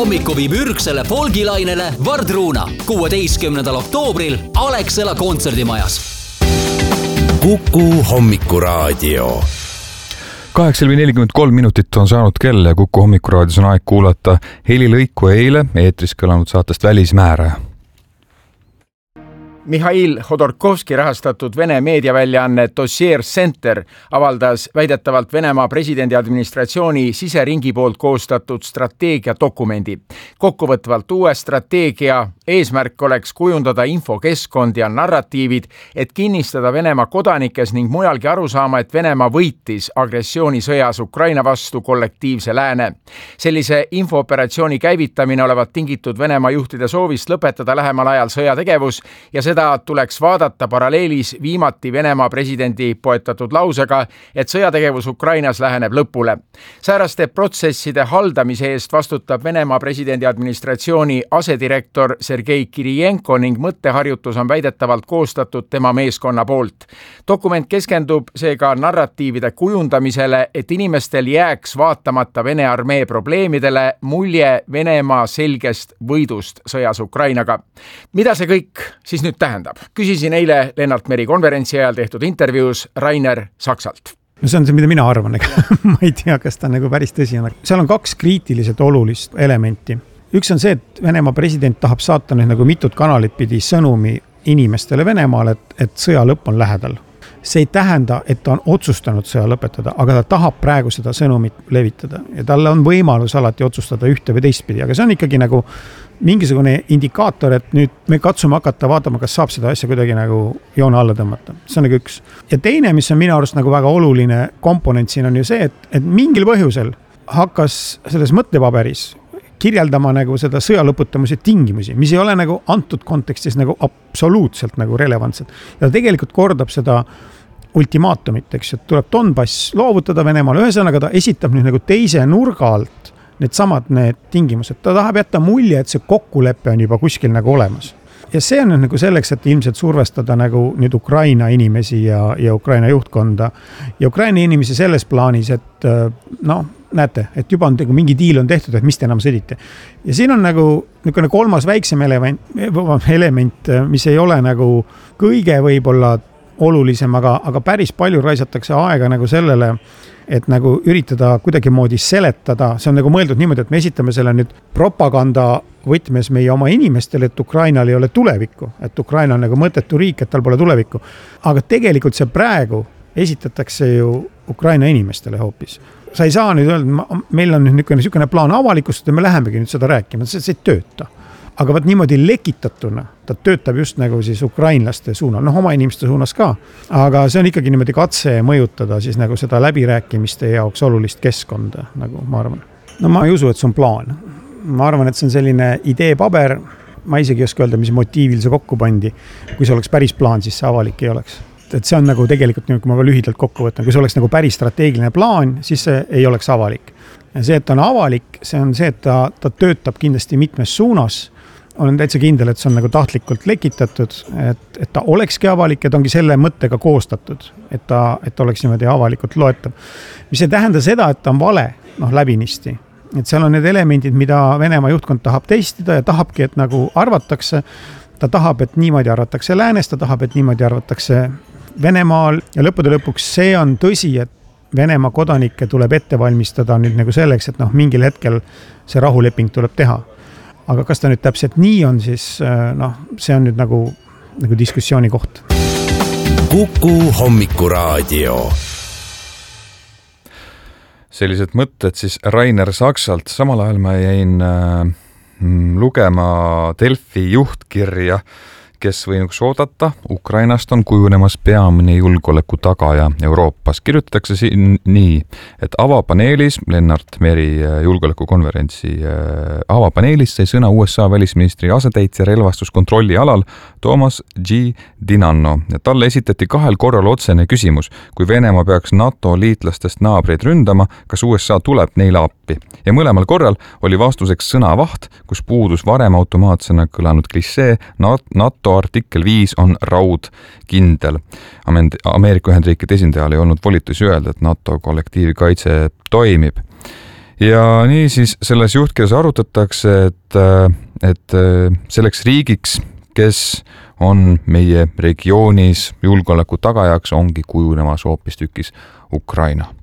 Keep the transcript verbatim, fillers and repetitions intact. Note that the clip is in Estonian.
hommiku viib ürgsele folgilainele Vardruuna kuueteistkümnendal oktoobril Alexela kontserdimajas. Kuku hommikuraadio. kaheksa nelikümmend kolm minutit on saanud kell ja Kuku hommikuraadios on aeg kuulata helilõiku eile eetris kõlanud saatest Välismääraja. Mihhail Hodorkovski rahastatud Vene meediaväljaanne Dossier Center avaldas väidetavalt Venemaa presidendi administratsiooni siseringi poolt koostatud strateegiadokumendi. Kokkuvõtvalt uue strateegia eesmärk oleks kujundada infokeskkond ja narratiivid, et kinnistada Venemaa kodanikes ning mujalgi aru saama, et Venemaa võitis agressioonisõjas Ukraina vastu kollektiivse lääne. Sellise infooperatsiooni käivitamine olevat tingitud Venemaa juhtide soovist lõpetada lähemal ajal sõjategevus ja seda tuleks vaadata paralleelis viimati Venemaa presidendi poetatud lausega, et sõjategevus Ukrainas läheneb lõpule. Sääraste protsesside haldamise eest vastutab Venemaa presidendi administratsiooni asedirektor Sergei Kirijenko ning mõtteharjutus on väidetavalt koostatud tema meeskonna poolt. Dokument keskendub seega narratiivide kujundamisele, et inimestel jääks vaatamata Vene armee probleemidele mulje Venemaa selgest võidust sõjas Ukrainaga. Mida see kõik siis nüüd tähendab? Küsisin eile Lennart Meri konverentsi ajal tehtud intervjuus Rainer Saksalt. No see on see, mida mina arvan, ega ma ei tea, kas ta nagu päris tõsi on. Seal on kaks kriitiliselt olulist elementi. Üks on see, et Venemaa president tahab saata nüüd nagu mitut kanalit pidi sõnumi inimestele Venemaal, et, et sõja lõpp on lähedal. See ei tähenda, et ta on otsustanud sõja lõpetada, aga ta tahab praegu seda sõnumit levitada ja talle on võimalus alati otsustada ühte või teistpidi, aga see on ikkagi nagu mingisugune indikaator, et nüüd me katsume hakata vaatama, kas saab seda asja kuidagi nagu joone alla tõmmata. See on nagu üks. Ja teine, mis on minu arust nagu väga oluline komponent siin on ju see, et, et mingil põhjusel hakkas selles mõttepaberis kirjeldama nagu seda sõja lõputamise tingimusi, mis ei ole nagu antud kontekstis nagu absoluutselt nagu relevantsed. Ja tegelikult kordab seda ultimaatumit, eks, et tuleb Donbass loovutada Venemaale. Ühesõnaga ta esitab nüüd nagu teise nurga alt need samad need tingimused. Ta tahab jätta mulje, et see kokkulepe on juba kuskil nagu olemas. Ja see on nagu selleks, et ilmselt survestada nagu nüüd Ukraina inimesi ja, ja Ukraina juhtkonda. Ja Ukraina inimesi selles plaanis, et noh, näete, et juba on tegu, mingi diil on tehtud, et mis te enam sõdite. Ja siin on nagu niisugune kolmas väiksem element, element, mis ei ole nagu kõige võib-olla olulisem, aga, aga päris palju raisatakse aega nagu sellele, et nagu üritada kuidagi moodi seletada. See on nagu mõeldud niimoodi, et me esitame selle nüüd propaganda võtmes meie oma inimestele, et Ukrainal ei ole tulevikku, et Ukraina on nagu mõttetu riik, et tal pole tulevikku. Aga tegelikult see praegu esitatakse ju Ukraina inimestele hoopis. Sa ei saa nüüd öelda, meil on nüüd niisugune plaan avalikustada ja me lähemegi nüüd seda rääkima, see, see ei tööta. Aga võt niimoodi lekitatuna, ta töötab just nagu siis ukrainlaste suunal, noh oma inimeste suunas ka, aga see on ikkagi niimoodi katse mõjutada siis nagu seda läbirääkimiste jaoks olulist keskkonda, nagu ma arvan. No ma ei usu, et see on plaan. Ma arvan, et see on selline ideepaber, ma isegi ei oska öelda, mis motiivil see kokku pandi. Kui see oleks päris plaan, siis see avalik ei oleks. Et see on nagu tegelikult, kui ma ka lühidalt kokku võtan, kui see oleks nagu päris strateegiline plaan, siis see ei oleks avalik. Ja see, et ta on avalik, see on see, et ta, ta töötab kindlasti mitmes suunas. Olen täitsa kindel, et see on nagu tahtlikult lekitatud, et, et ta olekski avalik ja ta ongi selle mõttega koostatud, et ta, et oleks niimoodi avalikult loetav. Mis ei tähenda seda, et ta on vale, noh läbinisti. Et seal on need elemendid, mida Venemaa juhtkond tahab testida ja tahabki, et nagu arvatakse, ta tahab, et niimoodi arvatakse läänes, ta tahab, et niimoodi arvatakse Venemaal ja lõppude lõpuks see on tõsi, et Venemaa kodanikke tuleb ette valmistada nüüd nagu selleks, et noh, mingil hetkel see rahuleping tuleb teha. Aga kas ta nüüd täpselt nii on, siis noh, see on nüüd nagu, nagu diskussiooni koht. Kuku hommikuraadio. Sellised mõtted siis Rainer Saksalt. Samal ajal ma jäin äh, lugema Delfi juhtkirja, kes võinuks oodata, Ukrainast on kujunemas peamine julgeoleku tagaja Euroopas. Kirjutatakse siin nii, et avapaneelis, Lennart Meri julgeolekukonverentsi avapaneelis sai sõna U S A välisministri asetäitja relvastuskontrolli alal Thomas G. Dinanno. Ja talle esitati kahel korral otsene küsimus, kui Venemaa peaks NATO liitlastest naabreid ründama, kas U S A tuleb neile appi. Ja mõlemal korral oli vastuseks sõnavaht, kus puudus varem automaatsena kõlanud klissee NATO artikkel viis on raud kindel. Ameerika Ühendriikide esindajal ei olnud volitusi öelda, et NATO kollektiivkaitse toimib. ja niisiis selles juhtkirjas arutatakse, et, et selleks riigiks, kes on meie regioonis julgeoleku tagajaks, ongi kujunemas hoopistükkis Ukraina.